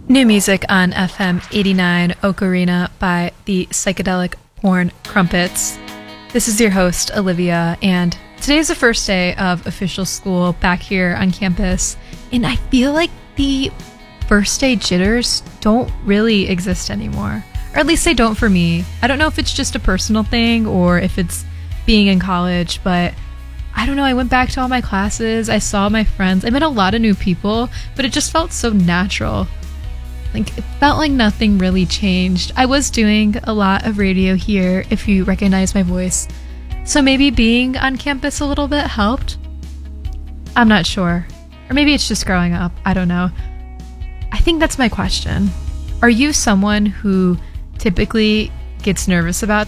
New music on FM 89 Ocarina by the Psychedelic Porn Crumpets. This is your host, Olivia, and today is the first day of official school back here on campus, and I feel like the first day jitters don't really exist anymore. Or at least they don't for me. I don't know if it's just a personal thing or if it's being in college, but I don't know, I went back to all my classes, I saw my friends, I met a lot of new people, but it just felt so natural. Like, it felt like nothing really changed. I was doing a lot of radio here, if you recognize my voice. So maybe being on campus a little bit helped? I'm not sure. Or maybe it's just growing up. I don't know. I think that's my question. Are you someone who typically gets nervous about